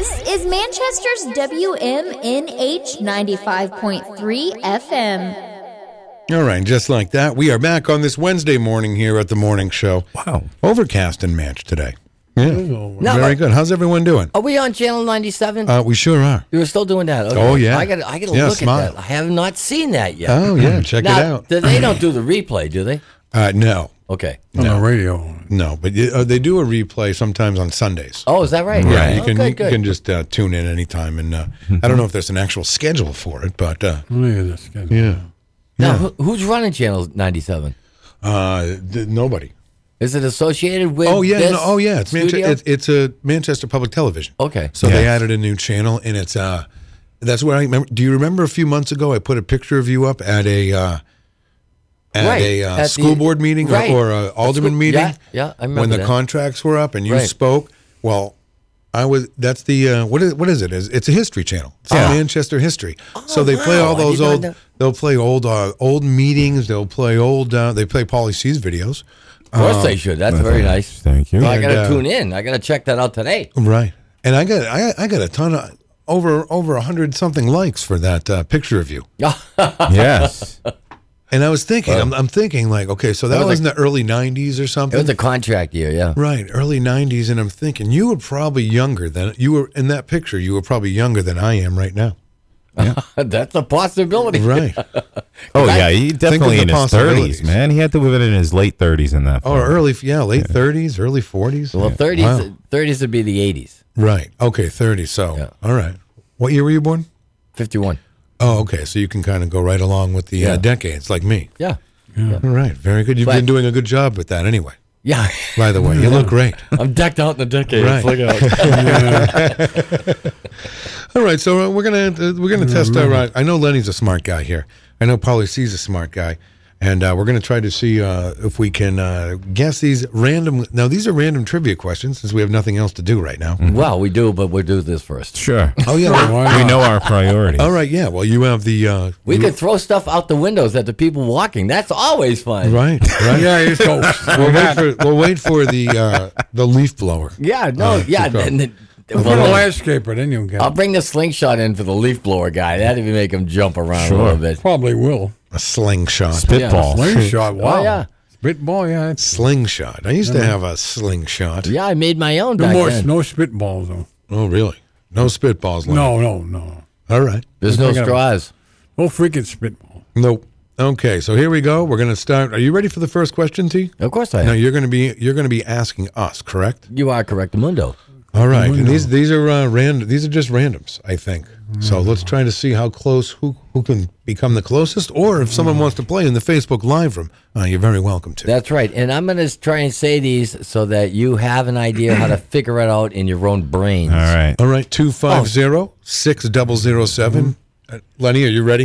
This is Manchester's WMNH 95.3 FM. All right, just like that, we are back on this Wednesday morning here at the morning show. Wow. Overcast in Manch today. Yeah, No, very good. How's everyone doing? Are we on Channel 97? We sure are. You were still doing that? Okay. Oh, yeah. I got to Yeah, look smile. at that. I have not seen that yet. Oh, yeah, check now, it out. They don't do the replay, do they? No. Okay. On the radio. No, but they do a replay sometimes on Sundays. Oh, is that right? Yeah, you Oh, can good, you good. can just tune in anytime, and I don't know if there's an actual schedule for it, but Look at this schedule. yeah, Now, who's running Channel 97? nobody. Is it associated with Oh yeah, this it's studio? it's a Manchester Public Television. Okay. So they added a new channel, and it's that's where I remember. Do you remember a few months ago I put a picture of you up at a At school the- board meeting right. or a alderman meeting? Yeah, I remember when the that. contracts were up and you Right. spoke. Well, I was. That's the what is it? It's a history channel. It's Manchester history. So they play wow, all I those did not old. know. They'll play old meetings. They'll play old. They play Pauly C's videos. Of course they should. That's very nice. Thank you. Well, I got to And, tune in. I got to check that out today. Right. And I got a ton of over 100 something likes for that picture of you. Yes. And I was thinking, I'm thinking like, okay, so that was was in the early 90s or It something. was a contract year, yeah. Right, early 90s, and I'm thinking you were probably younger than you were in that picture. You were probably younger than I am right now. That's a possibility. Right. Oh, yeah. He definitely the in his possibilities. 30s, man. He had to have been in his late 30s in that. Or photo. late 30s, early 40s. Well, 30s, Wow. 30s would be the 80s. Right. Okay, 30. So, Yeah. all right. What year were you born? 51. Oh, okay. So you can kind of go right along with the Yeah. decades, like me. Yeah. All right. Very good. You've But- been doing a good job with that, anyway. Yeah. By the way, you look great. I'm decked out in the decades. Right. Look out. All right, so we're gonna test our. I know Lenny's a smart guy here. I know Pauly C's a smart guy, and we're gonna try to see if we can guess these random. Now these are random trivia questions since we have nothing else to do right now. Well, we do, but we'll do this first. Sure. Oh yeah. We know our priorities. All right. Yeah. Well, you have the. We could throw stuff out the windows at the people walking. That's always fun. Right. Right. Yeah, you go. We'll wait for the leaf blower. Yeah, no, yeah. Put a landscaper, then you'll get I'll it. bring the slingshot in for the leaf blower guy. That'd even make him jump around a little bit. Probably will. A slingshot. Spitball. Slingshot, wow. Oh, yeah. Spitball, yeah. It's Slingshot. I used to have a slingshot. Yeah, I made my own no back more, then. no spitballs, though. Oh, really? No spitballs. Lenny. No. All right. There's no Bring it up. straws. No freaking spitball. Nope. Okay, so here we go. We're going to start. Are you ready for the first question, T? Of course I am. No, you're going to be asking us, correct? You are correct, Mundo. All right. And these are random. These are just randoms, I think. So let's try to see how close who can become the closest, or if someone wants to play in the Facebook Live room, you're very welcome to. That's right. And I'm going to try and say these so that you have an idea how to figure it out in your own brains. All right. All right. 250-6007. Lenny, are you ready?